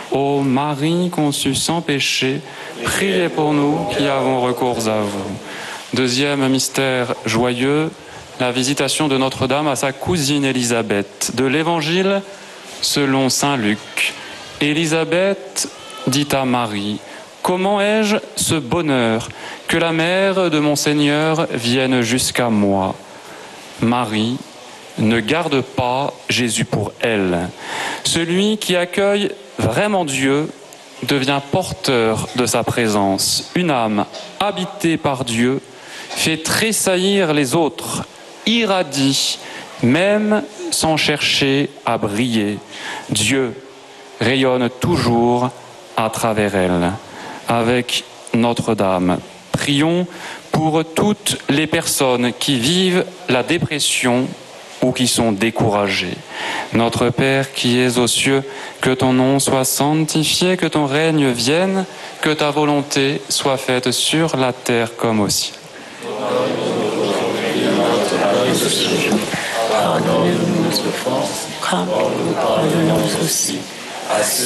Ô Marie conçue sans péché, priez pour nous qui avons recours à vous. Deuxième mystère joyeux, la visitation de Notre-Dame à sa cousine Élisabeth. De l'Évangile selon saint Luc. Élisabeth dit à Marie: comment ai-je ce bonheur que la mère de mon Seigneur vienne jusqu'à moi? Marie ne garde pas Jésus pour elle. Celui qui accueille vraiment Dieu devient porteur de sa présence. Une âme habitée par Dieu fait tressaillir les autres, irradie, même sans chercher à briller. Dieu rayonne toujours à travers elle. Avec Notre-Dame, prions pour toutes les personnes qui vivent la dépression ou qui sont découragées. Notre Père qui es aux cieux, que ton nom soit sanctifié, que ton règne vienne, que ta volonté soit faite sur la terre comme au ciel. Pardonnez-nous nos offenses, comme nous pardonnons aussi